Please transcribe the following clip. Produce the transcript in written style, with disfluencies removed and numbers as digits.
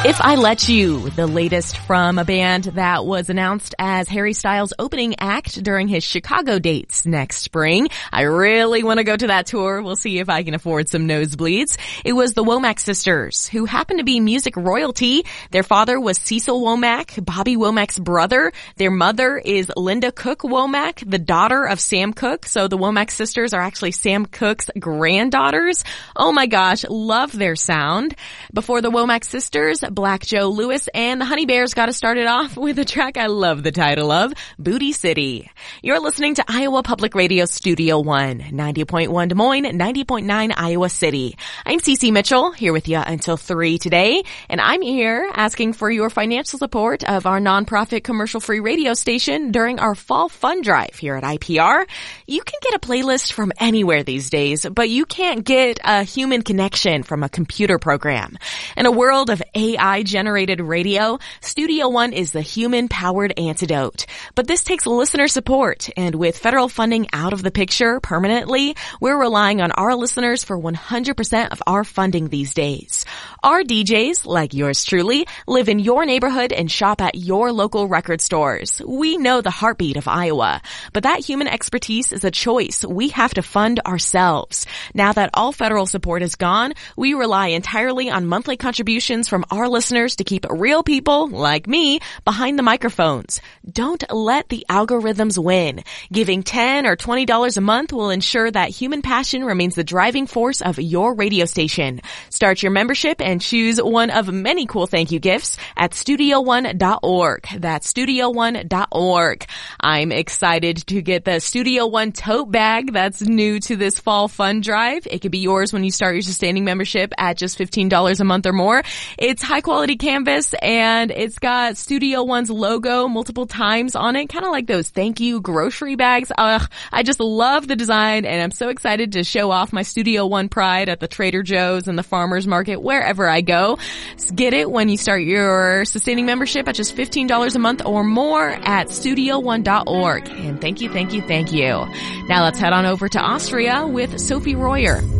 If I Let You, the latest from a band that was announced as Harry Styles' opening act during his Chicago dates next spring. I really want to go to that tour. We'll see if I can afford some nosebleeds. It was the Womack sisters, who happen to be music royalty. Their father was Cecil Womack, Bobby Womack's brother. Their mother is Linda Cook Womack, the daughter of Sam Cooke. So the Womack sisters are actually Sam Cooke's granddaughters. Oh my gosh, love their sound. Before the Womack sisters, Black Joe Lewis and the Honey Bears got us started off with a track I love the title of, Booty City. You're listening to Iowa Public Radio Studio One, 90.1 Des Moines, 90.9 Iowa City. I'm Cece Mitchell, here with you until 3 today, and I'm here asking for your financial support of our nonprofit commercial-free radio station during our fall fund drive here at IPR. You can get a playlist from anywhere these days, but you can't get a human connection from a computer program. In a world of AI-generated radio, Studio One is the human-powered antidote. But this takes listener support, and with federal funding out of the picture permanently, we're relying on our listeners for 100% of our funding these days. Our DJs, like yours truly, live in your neighborhood and shop at your local record stores. We know the heartbeat of Iowa, but that human expertise is a choice we have to fund ourselves. Now that all federal support is gone, we rely entirely on monthly contributions from our listeners to keep real people, like me, behind the microphones. Don't let the algorithms win. Giving $10 or $20 a month will ensure that human passion remains the driving force of your radio station. Start your membership and choose one of many cool thank you gifts at StudioOne.org. That's StudioOne.org. I'm excited to get the Studio One tote bag that's new to this fall fund drive. It could be yours when you start your sustaining membership at just $15 a month or more. It's high quality canvas and it's got Studio One's logo multiple times on it, kind of like those thank you grocery bags. I just love the design and I'm so excited to show off my Studio One pride at the Trader Joe's and the farmer's market, wherever I go. Get it when you start your sustaining membership at just $15 a month or more at StudioOne.org. And thank you, thank you, thank you. Now let's head on over to Austria with Sophie Royer.